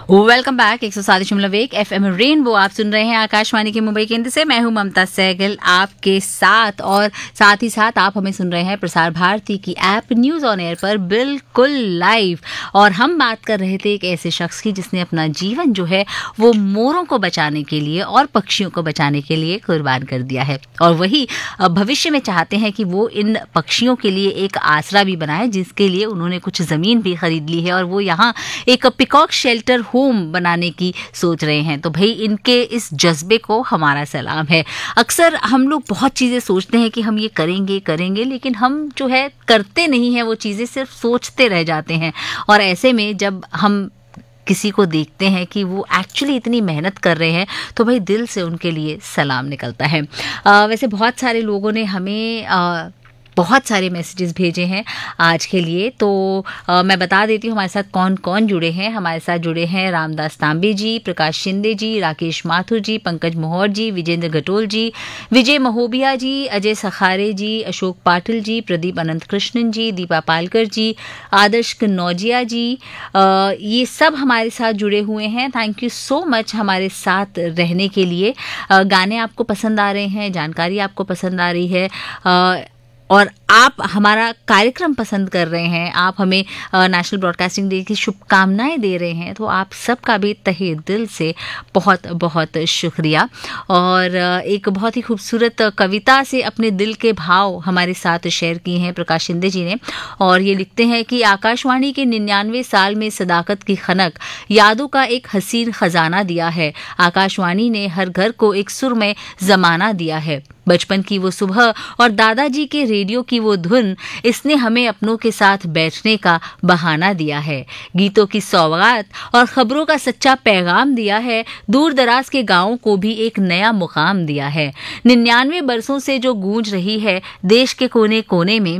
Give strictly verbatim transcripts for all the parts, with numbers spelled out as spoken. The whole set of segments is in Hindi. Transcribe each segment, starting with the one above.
Welcome back. एक सौ सात दशमलव एक एफ एम रेनबो आप सुन रहे हैं आकाशवाणी के मुंबई केंद्र से। मैं हूं ममता सहगल आपके साथ, और साथ ही साथ आप हमें सुन रहे हैं प्रसार भारती की ऐप न्यूज ऑन एयर पर बिल्कुल लाइव। और हम बात कर रहे थे एक ऐसे शख्स की जिसने अपना जीवन जो है वो मोरों को बचाने के लिए और पक्षियों को बचाने के लिए कुर्बान कर दिया है, और वही भविष्य में चाहते हैं कि वो इन पक्षियों के लिए एक आसरा भी बनाए, जिसके लिए उन्होंने कुछ जमीन भी खरीद ली है और वो यहाँ एक पिकॉक शेल्टर होम बनाने की सोच रहे हैं। तो भाई इनके इस जज्बे को हमारा सलाम है। अक्सर हम लोग बहुत चीज़ें सोचते हैं कि हम ये करेंगे करेंगे लेकिन हम जो है करते नहीं हैं वो चीज़ें, सिर्फ सोचते रह जाते हैं। और ऐसे में जब हम किसी को देखते हैं कि वो एक्चुअली इतनी मेहनत कर रहे हैं तो भाई दिल से उनके लिए सलाम निकलता है। आ, वैसे बहुत सारे लोगों ने हमें आ, बहुत सारे मैसेजेस भेजे हैं आज के लिए, तो आ, मैं बता देती हूँ हमारे साथ कौन कौन जुड़े हैं। हमारे साथ जुड़े हैं रामदास तांबे जी, प्रकाश शिंदे जी, राकेश माथुर जी, पंकज मोहर जी, विजेंद्र घटोल जी, विजय महोबिया जी, अजय सखारे जी, अशोक पाटिल जी, प्रदीप अनंत कृष्णन जी, दीपा पालकर जी, आदर्श कनौजिया जी, आ, ये सब हमारे साथ जुड़े हुए हैं। थैंक यू सो मच हमारे साथ रहने के लिए। आ, गाने आपको पसंद आ रहे हैं, जानकारी आपको पसंद आ रही है, आ, और आप हमारा कार्यक्रम पसंद कर रहे हैं, आप हमें नेशनल ब्रॉडकास्टिंग डे की शुभकामनाएं दे रहे हैं, तो आप सबका भी तहे दिल से बहुत बहुत शुक्रिया। और एक बहुत ही खूबसूरत कविता से अपने दिल के भाव हमारे साथ शेयर किए हैं प्रकाश शिंदे जी ने, और ये लिखते हैं कि आकाशवाणी के निन्यानवे साल में सदाकत की खनक यादों का एक हसीन खजाना दिया है। आकाशवाणी ने हर घर को एक सुरमय जमाना दिया है। बचपन की वो सुबह और दादाजी के रेडियो की वो धुन, इसने हमें अपनों के साथ बैठने का बहाना दिया है। गीतों की सौगात और खबरों का सच्चा पैगाम दिया है। दूर दराज के गांवों को भी एक नया मुकाम दिया है। निन्यानवे बरसों से जो गूंज रही है देश के कोने कोने में,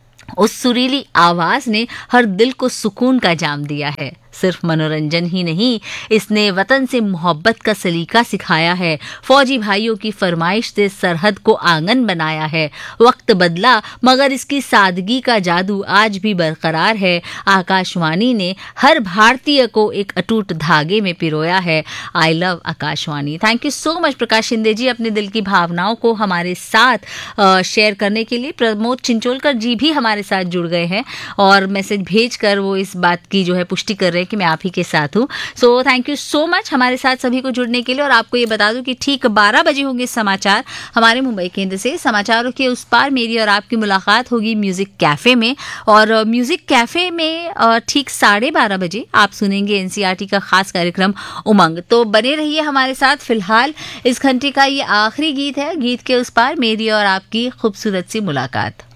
उस सुरीली आवाज ने हर दिल को सुकून का जाम दिया है। सिर्फ मनोरंजन ही नहीं, इसने वतन से मोहब्बत का सलीका सिखाया है। फौजी भाइयों की फरमाइश से सरहद को आंगन बनाया है। वक्त बदला मगर इसकी सादगी का जादू आज भी बरकरार है। आकाशवाणी ने हर भारतीय को एक अटूट धागे में पिरोया है। I love Akashvani. Thank you so much प्रकाश शिंदे जी, अपने दिल की भावनाओं को हमारे साथ शेयर करने के लिए। प्रमोद चिंचोलकर जी भी हमारे साथ जुड़ गए हैं और मैसेज भेजकर वो इस बात की जो है पुष्टि कर रहे हैं कि मैं आप ही के साथ हूँ। So thank you so much हमारे साथ सभी को जुड़ने के लिए। और आपको ये बता दूं कि ठीक बारह बजे होंगे समाचार हमारे मुंबई केंद्र से। समाचारों के उस पार मेरी और आपकी मुलाकात होगी म्यूजिक कैफे में, और म्यूजिक कैफे में ठीक साढ़े बारह बजे आप सुनेंगे एनसीईआरटी का खास कार्यक्रम उमंग। तो बने रहिए हमारे साथ। फिलहाल इस घंटे का ये आखिरी गीत है। गीत के उस पार मेरी और आपकी खूबसूरत सी मुलाकात।